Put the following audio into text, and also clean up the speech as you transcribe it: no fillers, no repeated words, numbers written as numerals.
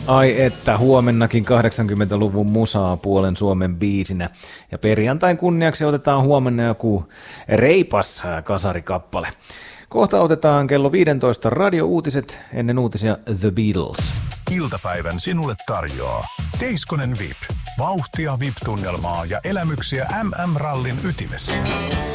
Ai että, huomennakin 80-luvun musaa puolen Suomen biisinä. Ja perjantain kunniaksi otetaan huomenna joku reipas kasarikappale. Kohta otetaan kello 15 radio-uutiset, ennen uutisia The Beatles. Iltapäivän sinulle tarjoaa Teiskonen VIP. Vauhtia, VIP-tunnelmaa ja elämyksiä MM-rallin ytimessä.